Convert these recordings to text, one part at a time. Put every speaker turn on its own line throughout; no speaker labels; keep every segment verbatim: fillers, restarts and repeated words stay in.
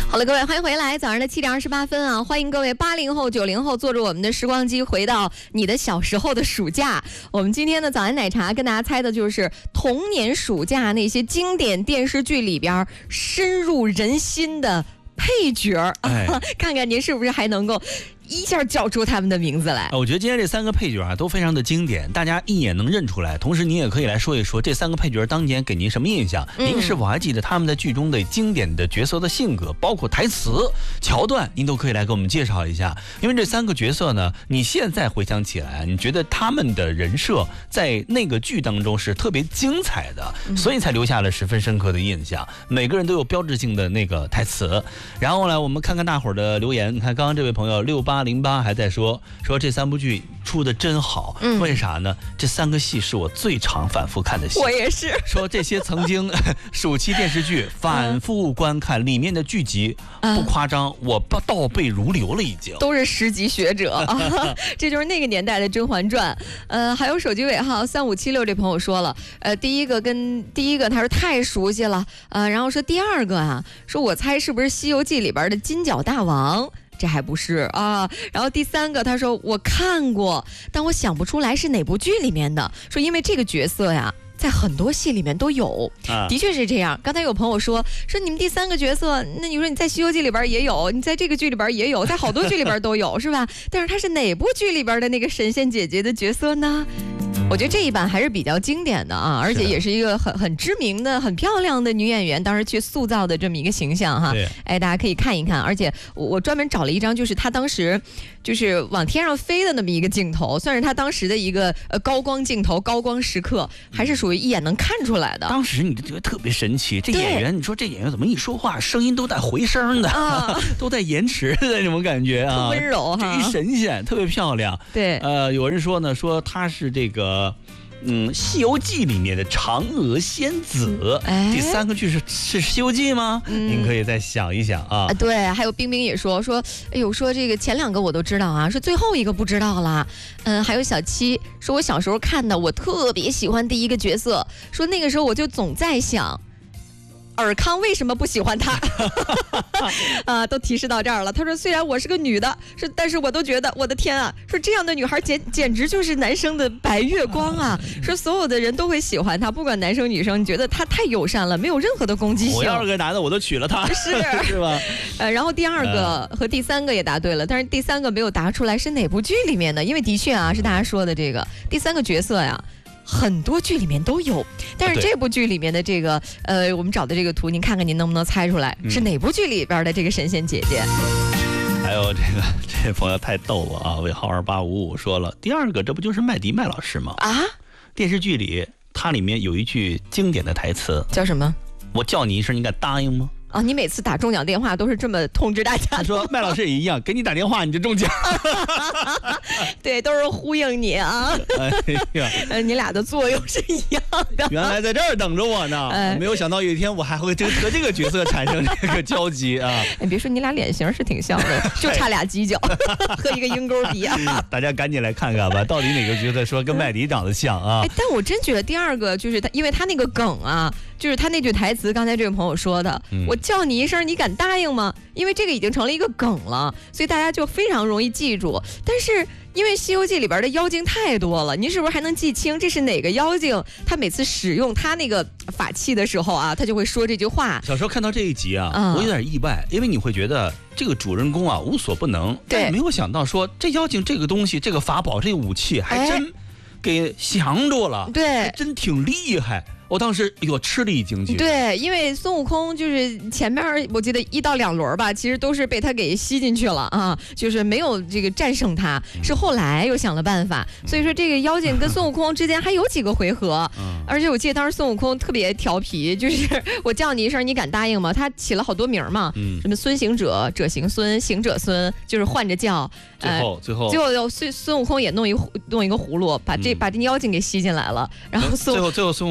好了，各位，欢迎回来。早上的七点二十八分啊，欢迎各位八零后、九零后坐着我们的时光机回到你的小时候的暑假。我们今天的早安奶茶跟大家猜的就是童年暑假那些经典电视剧里边深入人心的配角，哎、看看您是不是还能够一下叫出他们的名字来。
我觉得今天这三个配角啊都非常的经典，大家一眼能认出来。同时您也可以来说一说这三个配角当年给您什么印象、嗯、您是否还记得他们在剧中的经典的角色的性格，包括台词桥段，您都可以来给我们介绍一下。因为这三个角色呢，你现在回想起来，你觉得他们的人设在那个剧当中是特别精彩的、嗯、所以才留下了十分深刻的印象。每个人都有标志性的那个台词。然后呢，我们看看大伙儿的留言。你看刚刚这位朋友六八零八还在说说这三部剧出的真好、嗯、为啥呢？这三个戏是我最常反复看的戏。
我也是。
说这些曾经暑期电视剧反复观看、嗯、里面的剧集不夸张、嗯、我倒背如流了，已经
都是十级学者啊。这就是那个年代的《甄嬛传》。呃，还有手机尾号三五七六这朋友说了，呃，第一个跟第一个他说太熟悉了，呃，然后说第二个啊，说我猜是不是《西游记》里边的金角大王？这还不是啊，然后第三个他说我看过，但我想不出来是哪部剧里面的。说因为这个角色呀，在很多戏里面都有，啊、的确是这样。刚才有朋友说说你们第三个角色，那你说你在《西游记》里边也有，你在这个剧里边也有，在好多剧里边都有，是吧？但是他是哪部剧里边的那个神仙姐姐的角色呢？我觉得这一版还是比较经典的啊，而且也是一个很很知名的、很漂亮的女演员，当时去塑造的这么一个形象哈。哎，大家可以看一看。而且我我专门找了一张，就是她当时就是往天上飞的那么一个镜头，算是她当时的一个呃高光镜头、高光时刻，还是属于一眼能看出来的。
当时你就觉得特别神奇，这演员，你说这演员怎么一说话声音都带回声的，啊、都带延迟的那种感觉啊，
温柔哈，
这一神仙，特别漂亮。
对，
呃，有人说呢，说她是这个。嗯，《西游记》里面的嫦娥仙子，哎、第三个剧是是《西游记》吗？嗯、您可以再想一想啊。
对，还有冰冰也说说，哎呦，说这个前两个我都知道啊，说最后一个不知道啦。嗯，还有小七说，我小时候看的，我特别喜欢第一个角色，说那个时候我就总在想。尔康为什么不喜欢他？啊，都提示到这儿了。他说：“虽然我是个女的，是，但是我都觉得，我的天啊！说这样的女孩简简直就是男生的白月光啊！说所有的人都会喜欢她，不管男生女生，你觉得她太友善了，没有任何的攻击性。
我要是个男的，我都娶了她，
是
是吧？
呃，然后第二个和第三个也答对了，但是第三个没有答出来是哪部剧里面的，因为的确啊，是大家说的这个第三个角色呀。”很多剧里面都有，但是这部剧里面的这个呃，我们找的这个图，您看看您能不能猜出来、嗯、是哪部剧里边的这个神仙姐姐？
还有这个这朋友太逗了啊！尾号二八五五说了，第二个这不就是麦迪麦老师吗？啊，电视剧里它里面有一句经典的台词，
叫什么？
我叫你一声，你敢答应吗？
啊，你每次打中奖电话都是这么通知大家的。
他说麦老师也一样，给你打电话你就中奖。
对，都是呼应你啊。哎呀，呃，你俩的作用是一样的。
原来在这儿等着我呢，哎、没有想到有一天我还会这和这个角色产生这个交集啊。
你别说，你俩脸型是挺像的，就差俩犄角和一个鹰钩鼻啊。
大家赶紧来看看吧，到底哪个角色说跟麦迪长得像啊？
哎，但我真觉得第二个就是他，因为他那个梗啊。就是他那句台词，刚才这位朋友说的、嗯、我叫你一声你敢答应吗？因为这个已经成了一个梗了，所以大家就非常容易记住。但是因为《西游记》里边的妖精太多了，您是不是还能记清这是哪个妖精？他每次使用他那个法器的时候啊，他就会说这句话。
小时候看到这一集啊、嗯、我有点意外，因为你会觉得这个主人公啊无所不能，但没有想到说这妖精这个东西，这个法宝，这个武器还真给降住了，
对，
还真挺厉害。我当时有吃了一惊去。
对，因为孙悟空就是前面我记得一到两轮吧，其实都是被他给吸进去了啊，就是没有这个战胜他，是后来又想了办法。所以说这个妖精跟孙悟空之间还有几个回合，而且我记得当时孙悟空特别调皮，就是我叫你一声，你敢答应吗？他起了好多名嘛，什么孙行者、者行孙、行者孙，就是换着叫。
最后最后
最后孙孙悟空也弄一弄一个葫芦，把这、嗯、把这妖精给吸进来了。然后
最后最后孙悟空说你。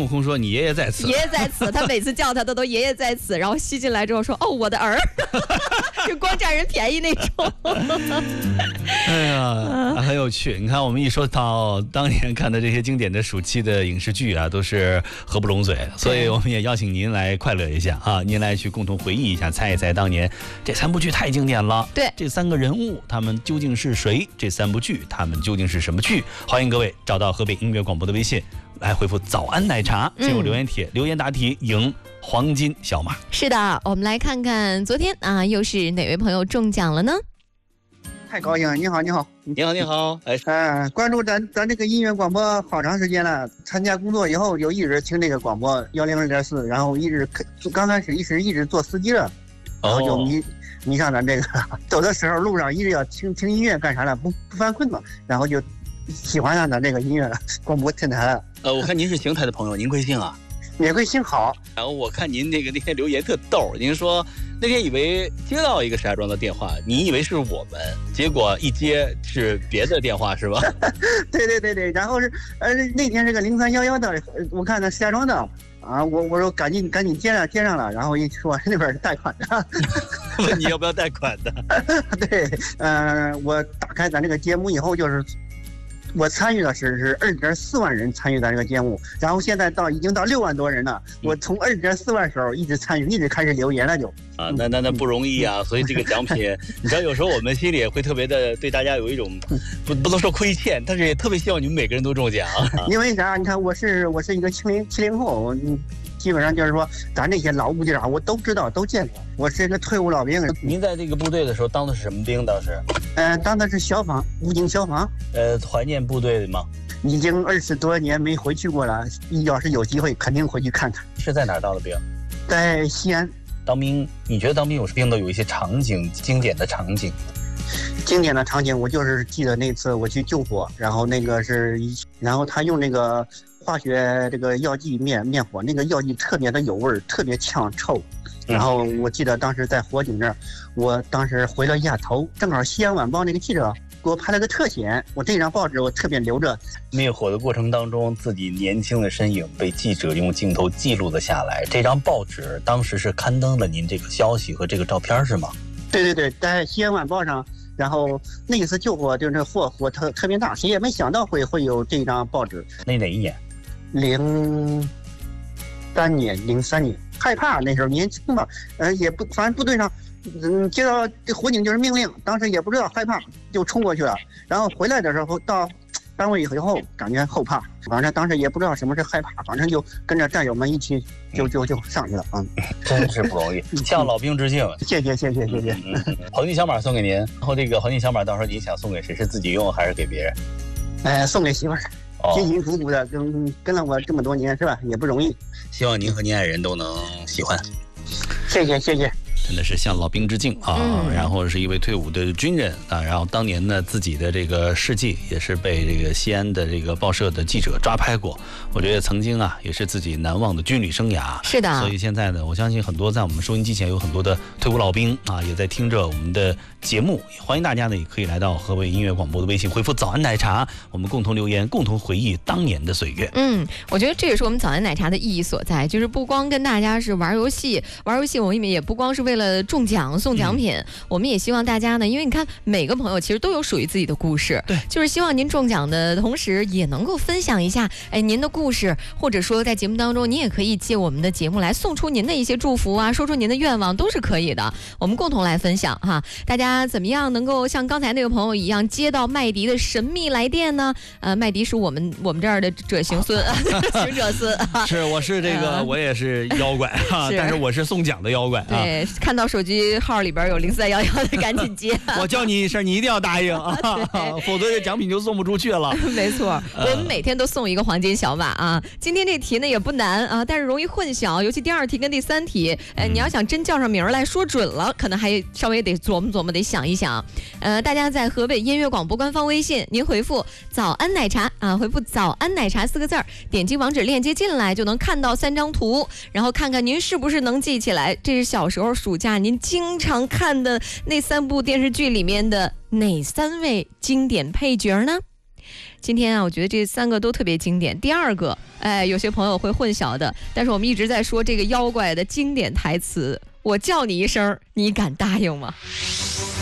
你爷爷在此，
爷爷在此，他每次叫他，他都爷爷在此，然后吸进来之后说，哦，我的儿，就光占人便宜那种。
哎呀，很有趣。你看，我们一说到当年看的这些经典的暑期的影视剧啊，都是合不拢嘴，所以我们也邀请您来快乐一下啊，您来去共同回忆一下，猜一猜当年这三部剧太经典了。
对，
这三个人物他们究竟是谁？这三部剧他们究竟是什么剧？欢迎各位找到河北音乐广播的微信来回复早安奶茶，进入留言帖、嗯、留言答题赢黄金小马。
是的，我们来看看昨天啊又是哪位朋友中奖了呢？
太高兴了！你好，你好，
你好，你好！哎，
呃，关注咱咱这个音乐广播好长时间了。参加工作以后就一直听这个广播幺零二点四，然后一直刚开始一直一直做司机了，然后就迷、哦、迷上咱这个。走的时候路上一直要听听音乐，干啥了？不不犯困嘛。然后就喜欢上咱这个音乐广播电台了。
呃，我看您是邢台的朋友，您贵姓啊？
也贵姓郝。
然后我看您那个那天留言特逗，您说那天以为接到一个石家庄的电话，你以为是我们，结果一接是别的电话，是吧？
对对对对，然后是呃那天是个零三幺幺的，我看那石家庄的啊，我我说赶紧赶紧接上接上了，然后一说那边是贷款的，
问你要不要贷款的？
对，呃，我打开咱这个节目以后就是。我参与的是是二点四万人参与咱这个节目，然后现在到已经到六万多人了。我从二点四万时候一直参与，一直开始留言了就。
啊，那那那不容易啊！所以这个奖品，你知道有时候我们心里也会特别的对大家有一种不不能说亏欠，但是也特别希望你们每个人都中奖。
因为啥？你看我是我是一个七零七零后，嗯。基本上就是说，咱这些老部队啊，我都知道，都见过。我是一个退伍老兵。
您在这个部队的时候当的是什么兵？当时？
呃，当的是消防，武警消防。
呃，怀念部队吗？
已经二十多年没回去过了，要是有机会，肯定回去看看。
是在哪儿当的兵？
在西安。
当兵，你觉得当兵有兵的有一些场景，经典的场景？
经典的场景，我就是记得那次我去救火，然后那个是，然后他用那个。化学这个药剂灭灭火，那个药剂特别的有味儿，特别呛臭。然后我记得当时在火警这儿，我当时回了一下头，正好西安晚报那个记者给我拍了个特写，我这张报纸我特别留着。
灭火的过程当中，自己年轻的身影被记者用镜头记录了下来。这张报纸当时是刊登了您这个消息和这个照片是吗？
对对对，在西安晚报上。然后那一次救火就是这火火特特别大，谁也没想到会会有这张报纸。
那哪一年？
零三年，零三年，害怕那时候年轻嘛，呃，也不，反正部队上，嗯，接到这火警就是命令，当时也不知道害怕，就冲过去了。然后回来的时候到单位以后，感觉后怕，反正当时也不知道什么是害怕，反正就跟着战友们一起就就就上去了啊、嗯！
真是不容易，向老兵致敬。
谢谢谢谢谢谢。
嗯嗯、黄金小马送给您，然后这个黄金小马到时候您想送给谁？是自己用还是给别人？
呃，送给媳妇儿。辛辛苦苦的跟跟了我这么多年是吧，也不容易。
希望您和您爱人都能喜欢。
谢谢谢谢。
真的是向老兵致敬啊、嗯！然后是一位退伍的军人啊，然后当年呢自己的这个事迹也是被这个西安的这个报社的记者抓拍过。我觉得曾经啊也是自己难忘的军旅生涯。
是的。
所以现在呢，我相信很多在我们收音机前有很多的退伍老兵啊，也在听着我们的节目。也欢迎大家呢也可以来到河北音乐广播的微信回复早安奶茶，我们共同留言，共同回忆当年的岁月。
嗯，我觉得这也是我们早安奶茶的意义所在，就是不光跟大家是玩游戏，玩游戏我们也不光是为了中奖送奖品、嗯、我们也希望大家呢，因为你看每个朋友其实都有属于自己的故事，
对，
就是希望您中奖的同时也能够分享一下哎您的故事，或者说在节目当中您也可以借我们的节目来送出您的一些祝福啊，说出您的愿望都是可以的，我们共同来分享哈。大家怎么样能够像刚才那个朋友一样接到麦迪的神秘来电呢？呃，麦迪是我们我们这儿的者行孙行者孙
是我是这个、呃、我也是妖怪哈，但是我是送奖的妖怪啊。
对，看到手机号里边有零三幺幺的赶紧接
我叫你一声你一定要答应啊，否则这奖品就送不出去了。
没错，我们每天都送一个黄金小马啊。今天这题呢也不难啊，但是容易混淆，尤其第二题跟第三题，呃，你要想真叫上名来说准了，可能还稍微得琢磨琢磨，得想一想。呃，大家在河北音乐广播官方微信，您回复早安奶茶啊，回复早安奶茶四个字儿，点击网址链接进来就能看到三张图，然后看看您是不是能记起来，这是小时候暑假您经常看的那三部电视剧里面的哪三位经典配角呢？ 今天啊，我觉得这三个都特别经典。第二个，哎，有些朋友会混淆的，但是我们一直在说这个妖怪的经典台词，我叫你一声，你敢答应吗？